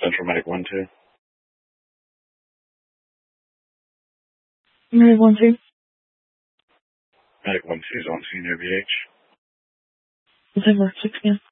Central Medic 1-2. Medic 1-2. Medic 1-2 is on scene near BH. December 6 again.